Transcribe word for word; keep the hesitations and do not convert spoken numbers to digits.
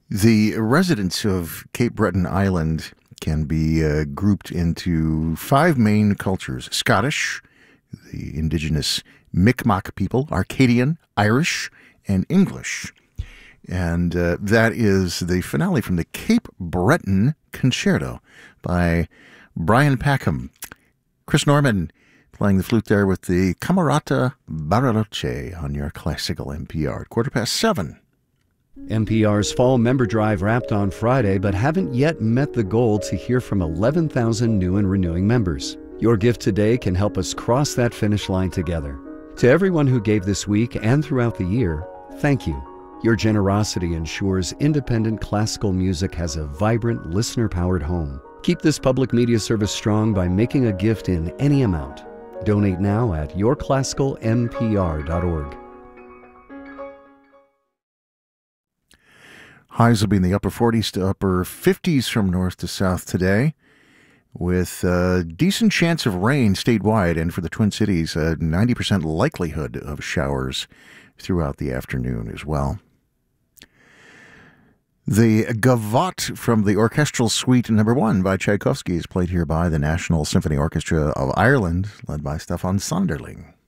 The residents of Cape Breton Island can be uh, grouped into five main cultures: Scottish, the indigenous Mi'kmaq people, Arcadian, Irish, and English. And uh, that is the finale from the Cape Breton Concerto by Brian Packham. Chris Norman playing the flute there with the Camerata Bariloche on your classical N P R at quarter past seven. N P R's Fall Member Drive wrapped on Friday, but haven't yet met the goal to hear from eleven thousand new and renewing members. Your gift today can help us cross that finish line together. To everyone who gave this week and throughout the year, thank you. Your generosity ensures independent classical music has a vibrant, listener-powered home. Keep this public media service strong by making a gift in any amount. Donate now at your classical n p r dot org. Highs will be in the upper forties to upper fifties from north to south today, with a decent chance of rain statewide, and for the Twin Cities, a ninety percent likelihood of showers throughout the afternoon as well. The Gavotte from the Orchestral Suite Number One by Tchaikovsky is played here by the National Symphony Orchestra of Ireland, led by Stefan Sonderling.